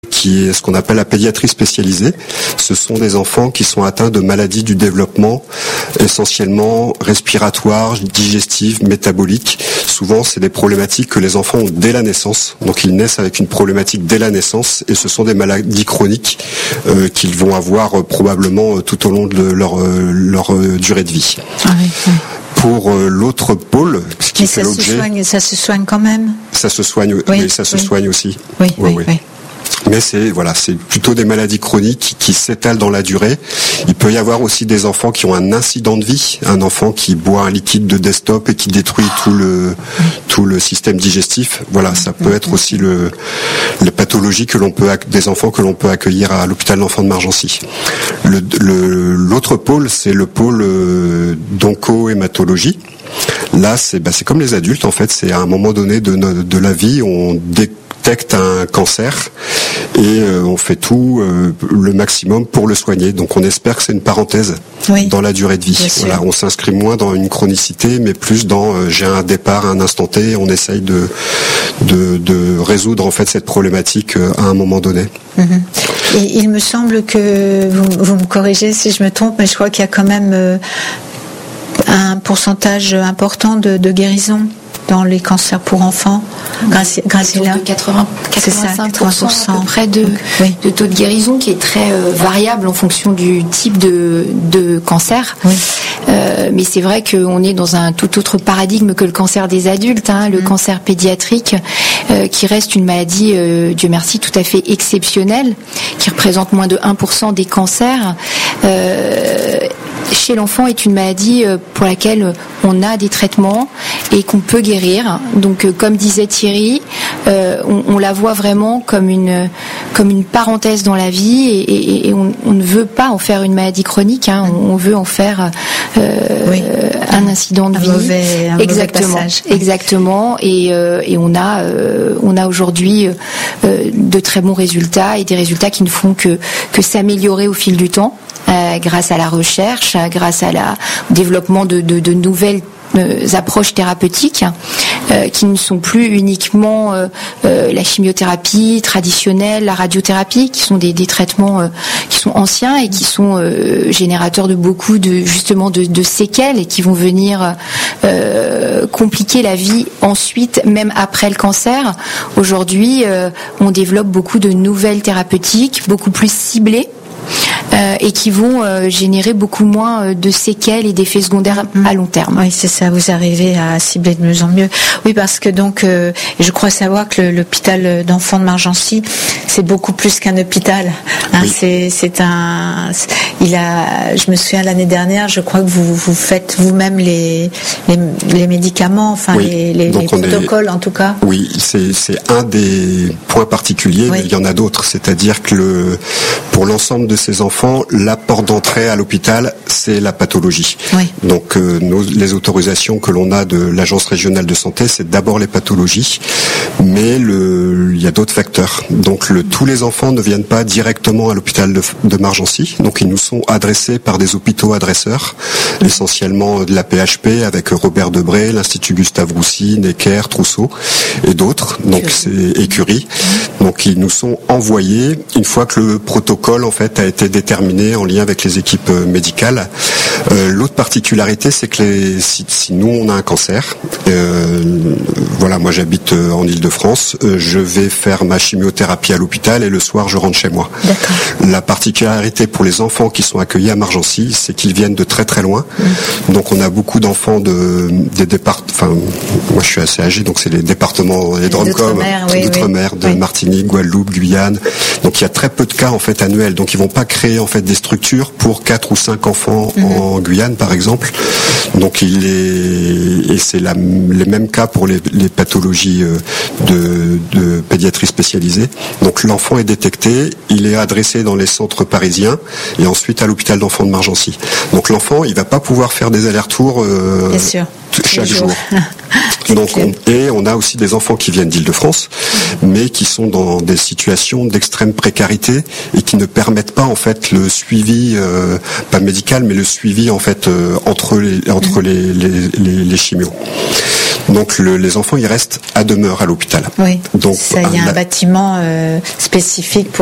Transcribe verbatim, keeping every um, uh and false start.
qui est ce qu'on appelle la pédiatrie spécialisée. Ce sont des enfants qui sont atteints de maladies du développement, essentiellement respiratoires, digestives, métaboliques. Souvent, c'est des problématiques que les enfants ont dès la naissance. Donc, ils naissent avec une problématique dès la naissance, et ce sont des maladies chroniques euh, qu'ils vont avoir euh, probablement euh, tout au long de leur, euh, leur euh, durée de vie. Ah oui, oui. Pour euh, l'autre pôle, ce qui Mais fait ça l'objet... se soigne, ça se soigne quand même. Ça se soigne, oui, oui ça se oui. soigne aussi. Oui, ouais, oui, ouais. oui. Mais c'est voilà, c'est plutôt des maladies chroniques qui s'étalent dans la durée. Il peut y avoir aussi des enfants qui ont un incident de vie, un enfant qui boit un liquide de desktop et qui détruit tout le tout le système digestif. Voilà, ça peut être aussi le les pathologies que l'on peut des enfants que l'on peut accueillir à l'hôpital d'enfants de Margency. Le, le l'autre pôle, c'est le pôle euh, d'onco-hématologie. Là, c'est bah, c'est comme les adultes en fait. C'est à un moment donné de de la vie, on dé détecte un cancer et euh, on fait tout euh, le maximum pour le soigner. Donc on espère que c'est une parenthèse oui, dans la durée de vie. Voilà, on s'inscrit moins dans une chronicité, mais plus dans euh, j'ai un départ, un instant T. On essaye de, de de résoudre en fait cette problématique euh, à un moment donné. Mmh. Et il me semble que vous, vous me corrigez si je me trompe, mais je crois qu'il y a quand même euh, un pourcentage important de, de guérison dans les cancers pour enfants, grâce à quatre-vingts, quatre-vingt-cinq pour cent à peu près de, oui. de taux de guérison qui est très euh, variable en fonction du type de, de cancer. Oui. Euh, mais c'est vrai qu'on est dans un tout autre paradigme que le cancer des adultes, hein, le mmh. cancer pédiatrique, euh, qui reste une maladie, euh, Dieu merci, tout à fait exceptionnelle, qui représente moins de un pour cent des cancers. Euh, chez l'enfant est une maladie pour laquelle on a des traitements et qu'on peut guérir. Donc, comme disait Thierry, euh, on, on la voit vraiment comme une comme une parenthèse dans la vie et, et, et on, on ne veut pas en faire une maladie chronique. Hein, on, on veut en faire euh, oui. un incident de un vie. Mauvais, un exactement, mauvais passage. Exactement. Et, euh, et on a euh, on a aujourd'hui euh, de très bons résultats et des résultats qui ne font que que s'améliorer au fil du temps. Euh, grâce à la recherche, grâce à la, au développement de, de, de nouvelles euh, approches thérapeutiques euh, qui ne sont plus uniquement euh, euh, la chimiothérapie traditionnelle, la radiothérapie, qui sont des, des traitements euh, qui sont anciens et qui sont euh, générateurs de beaucoup de justement de, de séquelles et qui vont venir euh, compliquer la vie ensuite, même après le cancer. Aujourd'hui, euh, on développe beaucoup de nouvelles thérapeutiques, beaucoup plus ciblées. Euh, et qui vont euh, générer beaucoup moins euh, de séquelles et d'effets secondaires mmh. à long terme. Oui, c'est ça, vous arrivez à cibler de mieux en mieux. Oui, parce que donc, euh, je crois savoir que le, l'hôpital d'enfants de Margency, c'est beaucoup plus qu'un hôpital. Hein, oui. C'est, c'est un, il a, je me souviens l'année dernière, je crois que vous, vous faites vous-même les, les, les médicaments, enfin oui. les, les, les protocoles est, en tout cas. Oui, c'est, c'est un des points particuliers, oui. mais il y en a d'autres. C'est-à-dire que le, pour l'ensemble de ces enfants, la porte d'entrée à l'hôpital, c'est la pathologie. Oui. Donc, euh, nos, les autorisations que l'on a de l'Agence régionale de santé, c'est d'abord les pathologies, mais le, il y a d'autres facteurs. Donc, le, tous les enfants ne viennent pas directement à l'hôpital de, de Margency. Donc, ils nous sont adressés par des hôpitaux adresseurs, mmh. essentiellement de la P H P avec Robert Debré, l'Institut Gustave Roussy, Necker, Trousseau et d'autres. Donc, c'est Écurie. Mmh. Donc, ils nous sont envoyés une fois que le protocole en fait a été déterminé en lien avec les équipes médicales. Euh, l'autre particularité, c'est que les, si, si nous on a un cancer, euh, voilà, moi j'habite en Île-de-France, euh, je vais faire ma chimiothérapie à l'hôpital et le soir je rentre chez moi. D'accord. La particularité pour les enfants qui sont accueillis à Margency, c'est qu'ils viennent de très très loin. Mmh. Donc on a beaucoup d'enfants de des départements. Enfin, moi je suis assez âgé, donc c'est les départements, les Drôme-Com, oui, d'outre-mer, oui. de oui. Martinique, Guadeloupe, Guyane. Donc il y a très peu de cas en fait annuels. Donc ils vont pas créer en fait des structures pour quatre ou cinq enfants mmh. en Guyane par exemple. Donc il est et c'est la, les mêmes cas pour les, les pathologies de, de pédiatrie spécialisée. Donc l'enfant est détecté, il est adressé dans les centres parisiens et ensuite à l'hôpital d'enfants de Margency. Donc l'enfant il va pas pouvoir faire des allers-retours euh, Bien sûr. chaque jour. Donc on, et on a aussi des enfants qui viennent d'Île-de-France, mais qui sont dans des situations d'extrême précarité et qui ne permettent pas en fait le suivi, euh, pas médical, mais le suivi en fait euh, entre les entre les les, les, les chimios. Donc le, les enfants, ils restent à demeure à l'hôpital. Oui. Donc il y a un la... bâtiment euh, spécifique pour